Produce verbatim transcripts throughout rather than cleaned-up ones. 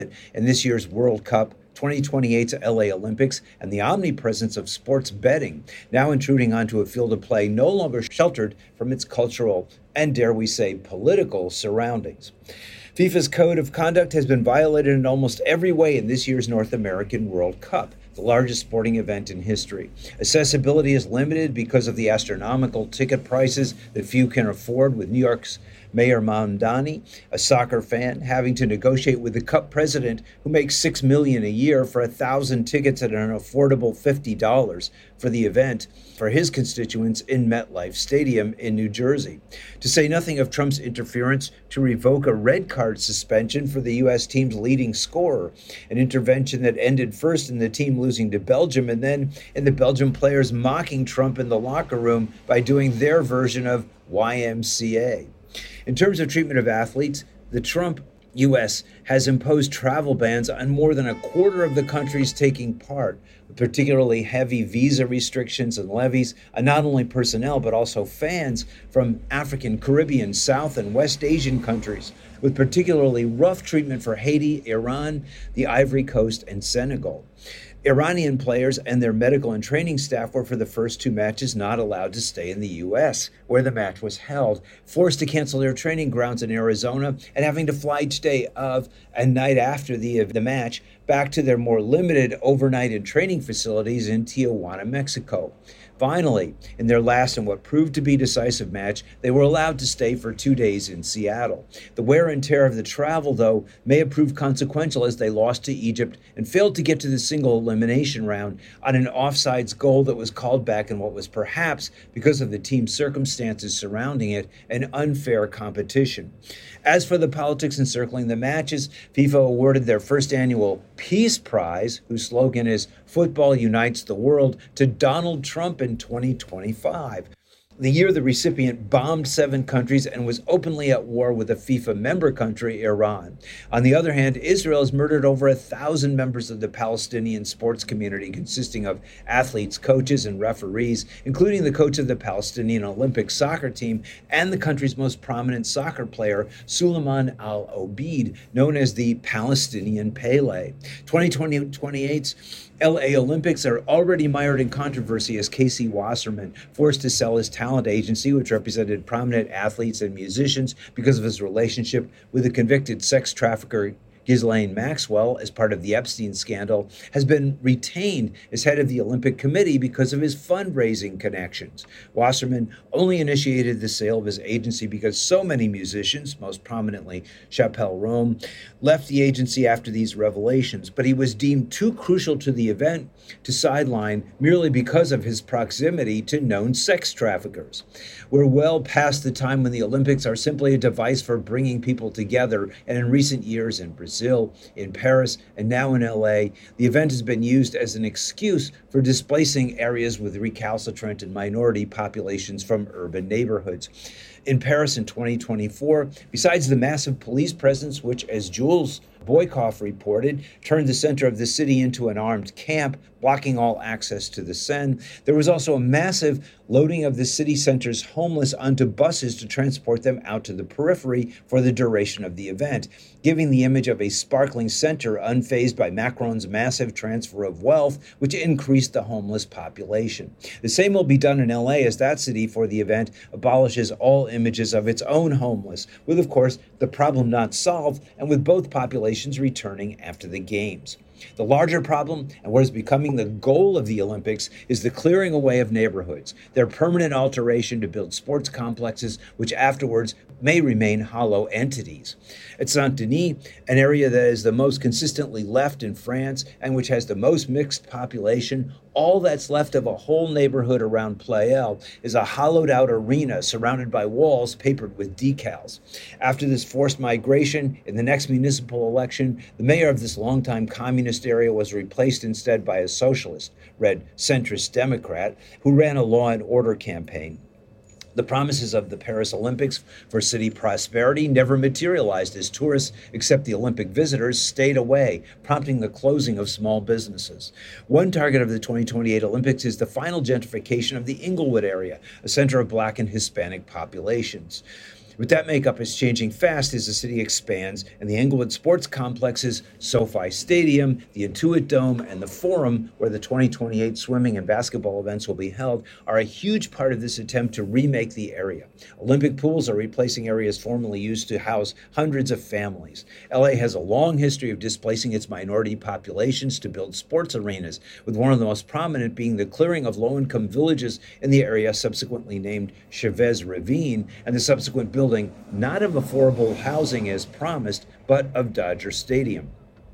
in this year's World Cup, twenty twenty-eight's L A Olympics, and the omnipresence of sports betting, now intruding onto a field of play no longer sheltered from its cultural and, dare we say, political surroundings. FIFA's code of conduct has been violated in almost every way in this year's North American World Cup, the largest sporting event in history. Accessibility is limited because of the astronomical ticket prices that few can afford, with New York's Mayor Mamdani, a soccer fan, having to negotiate with the Cup president, who makes six million dollars a year, for a thousand tickets at an affordable fifty dollars for the event for his constituents in MetLife Stadium in New Jersey. To say nothing of Trump's interference to revoke a red card suspension for the U S team's leading scorer, an intervention that ended first in the team losing to Belgium and then in the Belgian players mocking Trump in the locker room by doing their version of Y M C A. In terms of treatment of athletes, the Trump U S has imposed travel bans on more than a quarter of the countries taking part, with particularly heavy visa restrictions and levies on not only personnel but also fans from African, Caribbean, South, and West Asian countries, with particularly rough treatment for Haiti, Iran, the Ivory Coast, and Senegal. Iranian players and their medical and training staff were, for the first two matches, not allowed to stay in the U S, where the match was held, forced to cancel their training grounds in Arizona, and having to fly each day of and night after the, the match back to their more limited overnight and training facilities in Tijuana, Mexico. Finally, in their last and what proved to be decisive match, they were allowed to stay for two days in Seattle. The wear and tear of the travel, though, may have proved consequential, as they lost to Egypt and failed to get to the single elimination round on an offsides goal that was called back in what was perhaps, because of the team's circumstances surrounding it, an unfair competition. As for the politics encircling the matches, FIFA awarded their first annual Peace Prize, whose slogan is "Football Unites the World," to Donald Trump in twenty twenty-five. The year the recipient bombed seven countries and was openly at war with a FIFA member country, Iran. On the other hand, Israel has murdered over a thousand members of the Palestinian sports community, consisting of athletes, coaches, and referees, including the coach of the Palestinian Olympic soccer team and the country's most prominent soccer player, Suleiman Al-Obeid, known as the Palestinian Pele. twenty twenty-eight's L A Olympics are already mired in controversy, as Casey Wasserman, forced to sell his talent agency, which represented prominent athletes and musicians, because of his relationship with the convicted sex trafficker Ghislaine Maxwell as part of the Epstein scandal, has been retained as head of the Olympic Committee because of his fundraising connections. Wasserman only initiated the sale of his agency because so many musicians, most prominently Chappelle Roan, left the agency after these revelations, but he was deemed too crucial to the event to sideline merely because of his proximity to known sex traffickers. We're well past the time when the Olympics are simply a device for bringing people together, and in recent years in Brazil, in Paris, and now in L A, the event has been used as an excuse for displacing areas with recalcitrant and minority populations from urban neighborhoods. In Paris in twenty twenty-four, besides the massive police presence, which, as Jules Boykoff reported, turned the center of the city into an armed camp, blocking all access to the Seine, there was also a massive loading of the city center's homeless onto buses to transport them out to the periphery for the duration of the event, giving the image of a sparkling center unfazed by Macron's massive transfer of wealth, which increased the homeless population. The same will be done in L A, as that city, for the event, abolishes all images of its own homeless, with, of course, the problem not solved, and with both populations returning after the games. The larger problem, and what is becoming the goal of the Olympics, is the clearing away of neighborhoods, their permanent alteration to build sports complexes which afterwards may remain hollow entities. At Saint-Denis, an area that is the most consistently left in France and which has the most mixed population, all that's left of a whole neighborhood around Pleyel is a hollowed-out arena surrounded by walls papered with decals. After this forced migration, in the next municipal election, the mayor of this longtime communist area was replaced instead by a socialist, red centrist Democrat, who ran a law and order campaign. The promises of the Paris Olympics for city prosperity never materialized, as tourists, except the Olympic visitors, stayed away, prompting the closing of small businesses. One target of the twenty twenty-eight Olympics is the final gentrification of the Inglewood area, a center of Black and Hispanic populations. But that makeup is changing fast as the city expands, and the Englewood sports complexes, SoFi Stadium, the Intuit Dome, and the Forum, where the twenty twenty-eight swimming and basketball events will be held, are a huge part of this attempt to remake the area. Olympic pools are replacing areas formerly used to house hundreds of families. L A has a long history of displacing its minority populations to build sports arenas, with one of the most prominent being the clearing of low-income villages in the area subsequently named Chavez Ravine, and the subsequent building not of affordable housing as promised, but of Dodger Stadium.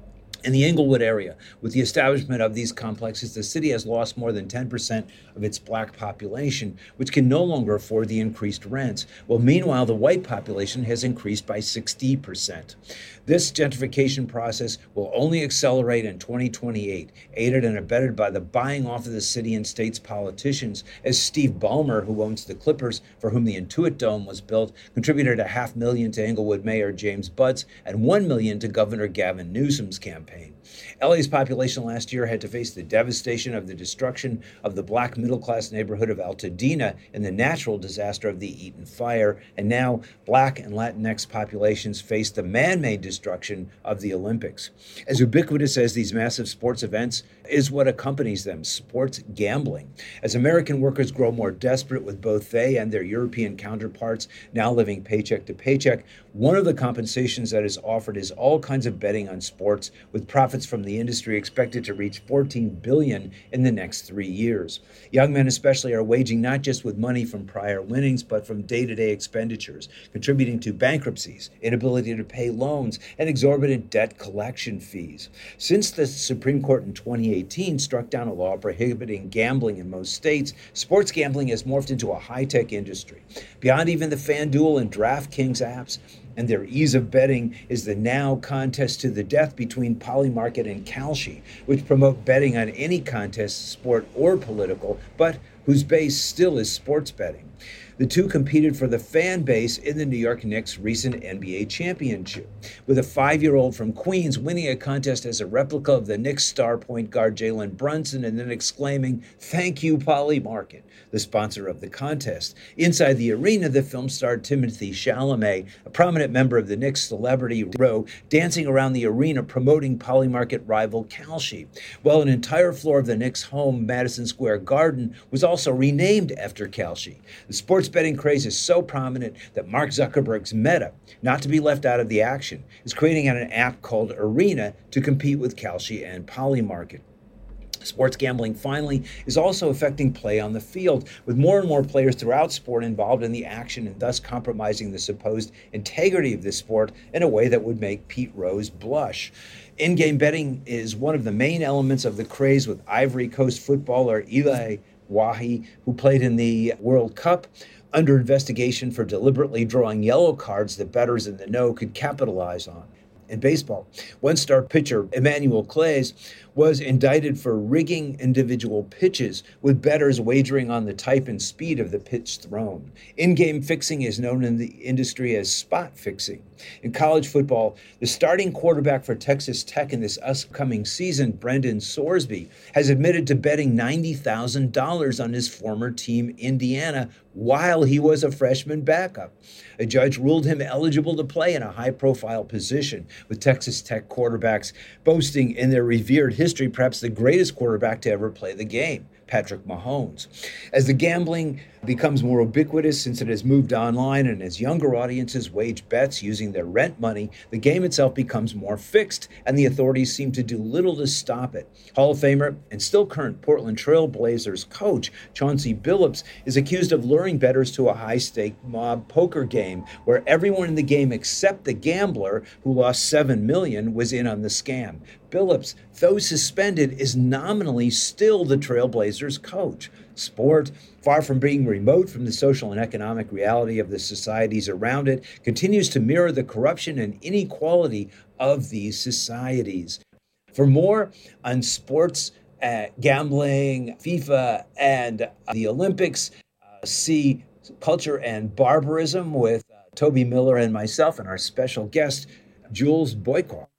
In the Englewood area, with the establishment of these complexes, the city has lost more than ten percent of its black population, which can no longer afford the increased rents, while meanwhile the white population has increased by sixty percent. This gentrification process will only accelerate in twenty twenty-eight, aided and abetted by the buying off of the city and state's politicians, as Steve Ballmer, who owns the Clippers, for whom the Intuit Dome was built, contributed a half million to Englewood Mayor James Butts and one million to Governor Gavin Newsom's campaign. L A's population last year had to face the devastation of the destruction of the black middle-class neighborhood of Altadena in the natural disaster of the Eaton Fire, and now black and Latinx populations face the man-made destruction of the Olympics. As ubiquitous as these massive sports events is what accompanies them, sports gambling. As American workers grow more desperate, with both they and their European counterparts now living paycheck to paycheck, one of the compensations that is offered is all kinds of betting on sports, with profits from the industry expected to reach fourteen billion dollars in the next three years. Young men especially are waging not just with money from prior winnings, but from day-to-day expenditures, contributing to bankruptcies, inability to pay loans, and exorbitant debt collection fees. Since the Supreme Court in twenty eighteen struck down a law prohibiting gambling in most states, sports gambling has morphed into a high-tech industry. Beyond even the FanDuel and DraftKings apps, and their ease of betting, is the now contest to the death between Polymarket and Kalshi, which promote betting on any contest, sport or political, but whose base still is sports betting. The two competed for the fan base in the New York Knicks' recent N B A championship, with a five-year-old from Queens winning a contest as a replica of the Knicks star point guard Jalen Brunson and then exclaiming, "Thank you, Polymarket," the sponsor of the contest. Inside the arena, the film starred Timothée Chalamet, a prominent member of the Knicks celebrity row, dancing around the arena promoting Polymarket rival Kalshi, while an entire floor of the Knicks' home, Madison Square Garden, was also renamed after Kalshi. The sports betting craze is so prominent that Mark Zuckerberg's Meta, not to be left out of the action, is creating an app called Arena to compete with Kalshi and Polymarket. Sports gambling, finally, is also affecting play on the field, with more and more players throughout sport involved in the action and thus compromising the supposed integrity of this sport in a way that would make Pete Rose blush. In-game betting is one of the main elements of the craze, with Ivory Coast footballer Eli Wahi, who played in the World Cup, under investigation for deliberately drawing yellow cards that bettors in the know could capitalize on. In baseball, one-star pitcher Emmanuel Clays was indicted for rigging individual pitches, with bettors wagering on the type and speed of the pitch thrown. In-game fixing is known in the industry as spot fixing. In college football, the starting quarterback for Texas Tech in this upcoming season, Brendan Sorsby, has admitted to betting ninety thousand dollars on his former team, Indiana, while he was a freshman backup. A judge ruled him eligible to play in a high-profile position, with Texas Tech quarterbacks boasting in their revered history perhaps the greatest quarterback to ever play the game, Patrick Mahomes. As the gambling becomes more ubiquitous since it has moved online, and as younger audiences wage bets using their rent money, the game itself becomes more fixed, and the authorities seem to do little to stop it. Hall of Famer and still current Portland Trail Blazers coach Chauncey Billups is accused of luring bettors to a high-stake mob poker game where everyone in the game except the gambler, who lost seven million dollars, was in on the scam. Billups, though suspended, is nominally still the Trailblazers coach. Sport, far from being remote from the social and economic reality of the societies around it, continues to mirror the corruption and inequality of these societies. For more on sports, uh, gambling, FIFA, and uh, the Olympics, uh, see Culture and Barbarism with uh, Toby Miller and myself and our special guest, Jules Boykoff.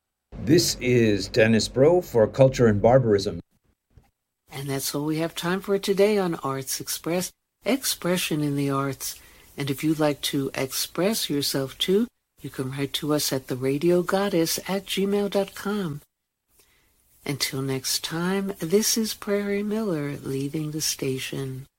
This is Dennis Bro for Culture and Barbarism. And that's all we have time for today on Arts Express, expression in the arts. And if you'd like to express yourself too, you can write to us at the radio goddess at gmail dot com. Until next time, this is Prairie Miller leaving the station.